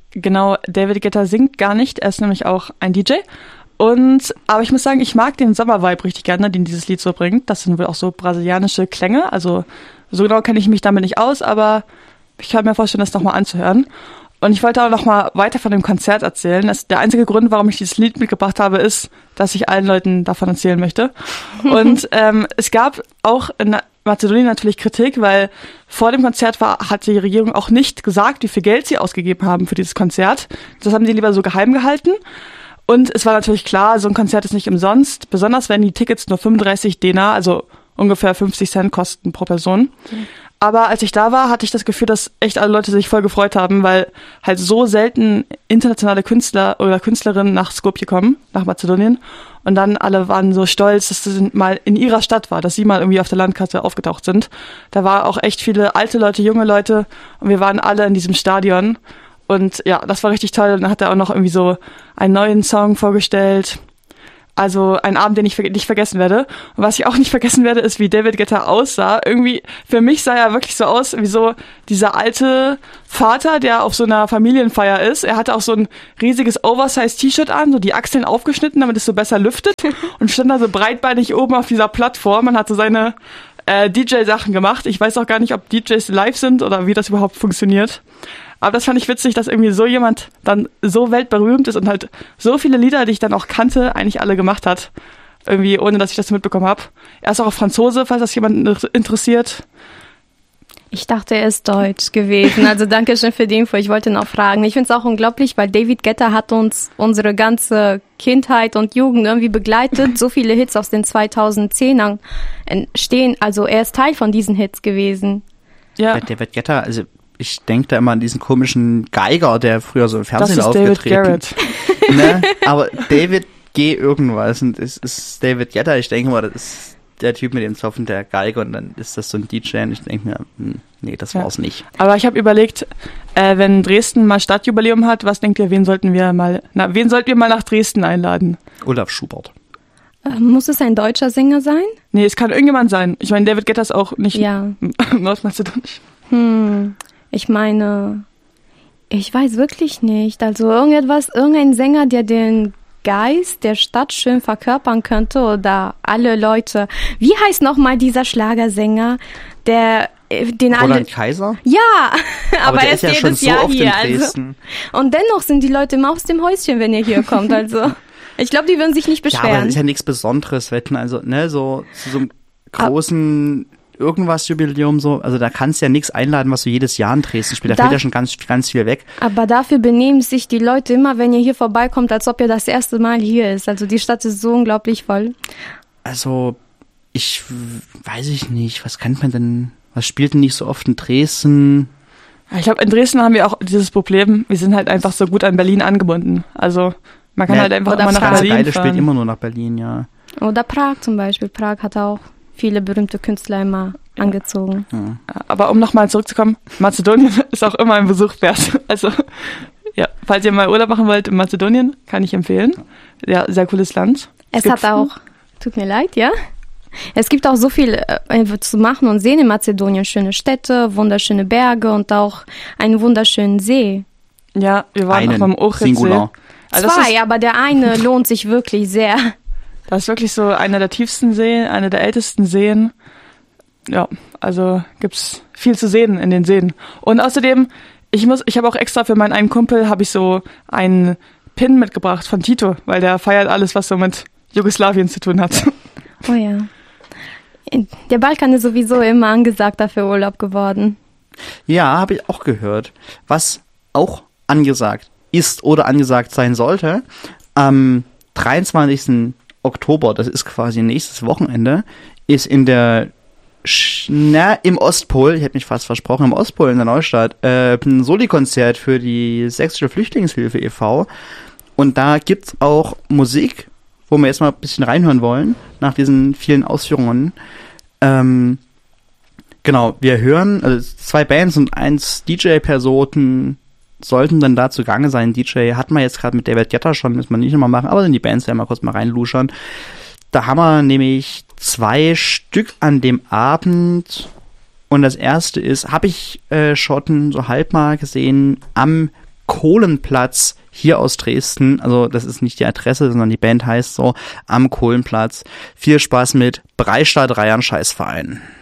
Genau, David Guetta singt gar nicht, er ist nämlich auch ein DJ. Aber ich muss sagen, ich mag den Sommer-Vibe richtig gerne, den dieses Lied so bringt. Das sind wohl auch so brasilianische Klänge, also so genau kenne ich mich damit nicht aus, aber ich kann mir vorstellen, das nochmal anzuhören. Und ich wollte auch nochmal weiter von dem Konzert erzählen. Der einzige Grund, warum ich dieses Lied mitgebracht habe, ist, dass ich allen Leuten davon erzählen möchte. Und es gab auch in Mazedonien natürlich Kritik, weil vor dem Konzert hat die Regierung auch nicht gesagt, wie viel Geld sie ausgegeben haben für dieses Konzert. Das haben sie lieber so geheim gehalten. Und es war natürlich klar, so ein Konzert ist nicht umsonst, besonders wenn die Tickets nur 35 Denar, also ungefähr 50 Cent kosten pro Person. Mhm. Aber als ich da war, hatte ich das Gefühl, dass echt alle Leute sich voll gefreut haben, weil halt so selten internationale Künstler oder Künstlerinnen nach Skopje kommen, nach Mazedonien. Und dann alle waren so stolz, dass das mal in ihrer Stadt war, dass sie mal irgendwie auf der Landkarte aufgetaucht sind. Da war auch echt viele alte Leute, junge Leute und wir waren alle in diesem Stadion. Und ja, das war richtig toll. Und dann hat er auch noch irgendwie so einen neuen Song vorgestellt. Also ein Abend, den ich nicht vergessen werde. Und was ich auch nicht vergessen werde, ist, wie David Guetta aussah. Irgendwie, für mich sah er wirklich so aus, wie so dieser alte Vater, der auf so einer Familienfeier ist. Er hatte auch so ein riesiges Oversize-T-Shirt an, so die Achseln aufgeschnitten, damit es so besser lüftet. Und stand da so breitbeinig oben auf dieser Plattform. Man hat so seine DJ-Sachen gemacht. Ich weiß auch gar nicht, ob DJs live sind oder wie das überhaupt funktioniert. Aber das fand ich witzig, dass irgendwie so jemand dann so weltberühmt ist und halt so viele Lieder, die ich dann auch kannte, eigentlich alle gemacht hat. Irgendwie, ohne dass ich das mitbekommen habe. Er ist auch Franzose, falls das jemand interessiert. Ich dachte, er ist deutsch gewesen. Also danke schön für die Info. Ich wollte noch fragen. Ich finde es auch unglaublich, weil David Guetta hat uns unsere ganze Kindheit und Jugend irgendwie begleitet. So viele Hits aus den 2010ern entstehen. Also er ist Teil von diesen Hits gewesen. Ja. Bei David Guetta, also ich denke da immer an diesen komischen Geiger, der früher so im Fernsehen aufgetreten ist. Ne? Aber David G. irgendwas und es ist David Guetta. Ich denke mal, das ist der Typ mit dem Zopfen, der Geiger und dann ist das so ein DJ und ich denke mir, nee, das war's nicht. Aber ich habe überlegt, wenn Dresden mal Stadtjubiläum hat, was denkt ihr, wen sollten wir mal nach Dresden einladen? Olaf Schubert. Muss es ein deutscher Sänger sein? Nee, es kann irgendjemand sein. Ich meine, David Guetta ist auch nicht nordmazedonisch. Ich meine, ich weiß wirklich nicht. Also irgendein Sänger, der den Geist der Stadt schön verkörpern könnte oder alle Leute. Wie heißt nochmal dieser Schlagersänger, den alle... Roland Kaiser? Ja, aber der er ist ja jedes schon so Jahr oft hier. in Dresden. Also. Und dennoch sind die Leute immer aus dem Häuschen, wenn er hier kommt. Also ich glaube, die würden sich nicht beschweren. Ja, aber das ist ja nichts Besonderes, wetten. Also so zu so einem großen irgendwas Jubiläum so, also da kannst du ja nichts einladen, was du jedes Jahr in Dresden spielst. Da fällt ja schon ganz, ganz viel weg. Aber dafür benehmen sich die Leute immer, wenn ihr hier vorbeikommt, als ob ihr das erste Mal hier ist. Also die Stadt ist so unglaublich voll. Also weiß ich nicht, was spielt denn nicht so oft in Dresden? Ich glaube, in Dresden haben wir auch dieses Problem, wir sind halt einfach so gut an Berlin angebunden. Also man kann halt einfach immer nach Berlin fahren. Spielt immer nur nach Berlin, ja. Oder Prag zum Beispiel. Prag hat auch viele berühmte Künstler immer angezogen. Ja. Aber um nochmal zurückzukommen, Mazedonien ist auch immer ein Besuch wert. Also, ja, falls ihr mal Urlaub machen wollt in Mazedonien, kann ich empfehlen. Ja, sehr cooles Land. Tut mir leid, ja. Es gibt auch so viel zu machen und sehen in Mazedonien. Schöne Städte, wunderschöne Berge und auch einen wunderschönen See. Ja, wir waren auch beim Ohridsee. Also aber der eine lohnt sich wirklich sehr. Das ist wirklich so einer der tiefsten Seen, einer der ältesten Seen. Ja, also gibt's viel zu sehen in den Seen. Und außerdem, ich habe auch extra für meinen einen Kumpel habe ich so einen Pin mitgebracht von Tito, weil der feiert alles, was so mit Jugoslawien zu tun hat. Oh ja. Der Balkan ist sowieso immer angesagter für Urlaub geworden. Ja, habe ich auch gehört. Was auch angesagt ist oder angesagt sein sollte, am 23. Oktober, das ist quasi nächstes Wochenende, ist im Ostpol, ich hätte mich fast versprochen, im Ostpol in der Neustadt, ein Soli-Konzert für die Sächsische Flüchtlingshilfe e.V. Und da gibt's auch Musik, wo wir jetzt mal ein bisschen reinhören wollen, nach diesen vielen Ausführungen. Genau, wir hören, also 2 Bands und 1 DJ-Personen sollten dann da zugange sein. DJ hatten wir jetzt gerade mit David Guetta schon, müssen wir nicht nochmal machen, aber in die Bands werden wir kurz mal reinluschern. Da haben wir nämlich 2 Stück an dem Abend und das erste ist, habe ich schon so halb mal gesehen, am Kohlenplatz hier aus Dresden. Also das ist nicht die Adresse, sondern die Band heißt so, am Kohlenplatz. Viel Spaß mit Breistadt Reiern Scheißverein.